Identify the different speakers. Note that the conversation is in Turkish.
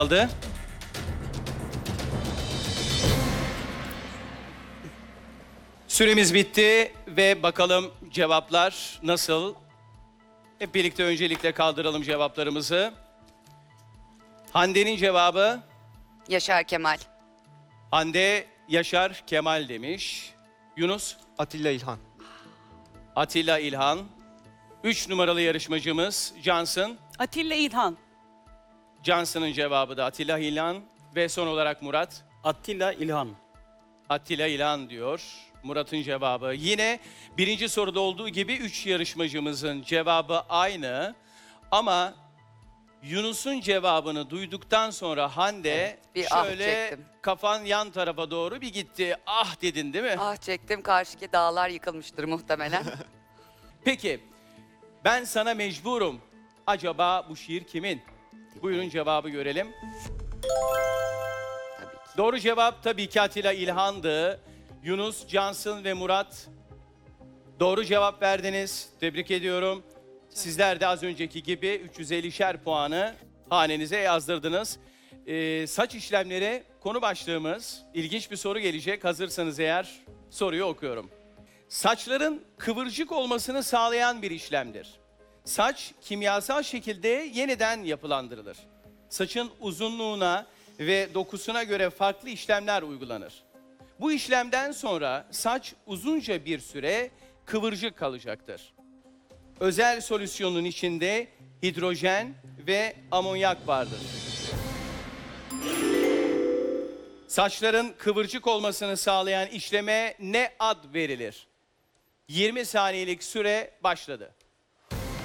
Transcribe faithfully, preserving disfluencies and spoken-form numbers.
Speaker 1: Aldı. Süremiz bitti ve bakalım cevaplar nasıl? Hep birlikte öncelikle kaldıralım cevaplarımızı. Hande'nin cevabı,
Speaker 2: Yaşar Kemal.
Speaker 1: Hande Yaşar Kemal demiş. Yunus,
Speaker 3: Atilla İlhan.
Speaker 1: Atilla İlhan. Üç numaralı yarışmacımız Cansın.
Speaker 4: Atilla İlhan.
Speaker 1: Cansın'ın cevabı da Atilla İlhan. Ve son olarak Murat.
Speaker 5: Atilla İlhan.
Speaker 1: Atilla İlhan diyor. Murat'ın cevabı. Yine birinci soruda olduğu gibi üç yarışmacımızın cevabı aynı. Ama Yunus'un cevabını duyduktan sonra Hande
Speaker 2: bir ah
Speaker 1: şöyle
Speaker 2: çektim.
Speaker 1: kafan yan tarafa doğru bir gitti. Ah dedin değil mi?
Speaker 2: Ah çektim, karşıki dağlar yıkılmıştır muhtemelen.
Speaker 1: Peki ben sana mecburum. Acaba bu şiir kimin? Buyurun cevabı görelim.
Speaker 2: Tabii ki.
Speaker 1: Doğru cevap tabii ki Atilla İlhan'dı. Yunus, Cansın ve Murat doğru cevap verdiniz. Tebrik ediyorum. Sizler de az önceki gibi üç yüz ellişer puanı hanenize yazdırdınız. Ee, saç işlemleri konu başlığımız. İlginç bir soru gelecek. Hazırsanız eğer soruyu okuyorum. Saçların kıvırcık olmasını sağlayan bir işlemdir. Saç kimyasal şekilde yeniden yapılandırılır. Saçın uzunluğuna ve dokusuna göre farklı işlemler uygulanır. Bu işlemden sonra saç uzunca bir süre kıvırcık kalacaktır. Özel solüsyonun içinde hidrojen ve amonyak vardır. Saçların kıvırcık olmasını sağlayan işleme ne ad verilir? yirmi saniyelik süre başladı.